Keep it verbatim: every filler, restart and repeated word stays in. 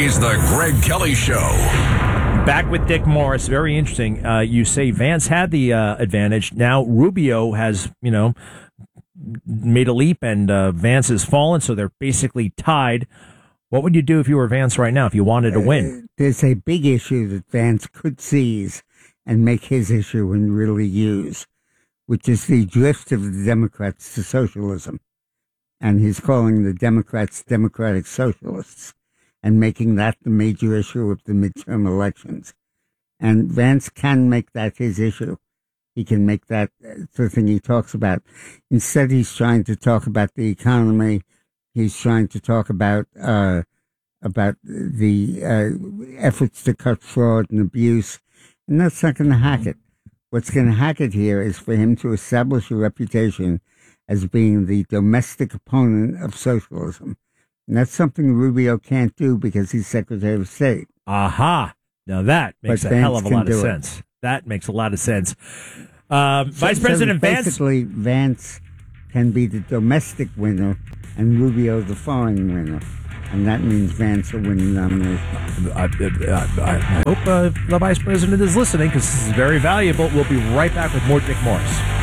is the Greg Kelly Show. Back with Dick Morris. Very interesting. Uh, you say Vance had the uh, advantage. Now Rubio has, you know, made a leap, and uh, Vance has fallen, so they're basically tied. What would you do if you were Vance right now, if you wanted to win? Uh, there's a big issue that Vance could seize and make his issue and really use, which is the drift of the Democrats to socialism. And he's calling the Democrats democratic socialists and making that the major issue of the midterm elections. And Vance can make that his issue. He can make that the thing he talks about. Instead, he's trying to talk about the economy. He's trying to talk about uh, about the uh, efforts to cut fraud and abuse. And that's not going to hack it. What's going to hack it here is for him to establish a reputation as being the domestic opponent of socialism. And that's something Rubio can't do because he's Secretary of State. Aha. Now that makes But a hell Vance of a can lot of do it. sense. That makes a lot of sense. Um, So- Vice so President Vance. Basically, Vance can be the domestic winner and Rubio the foreign winner. And that means Vance will win the nomination. I, I, I hope uh, the Vice President is listening, because this is very valuable. We'll be right back with more Dick Morris.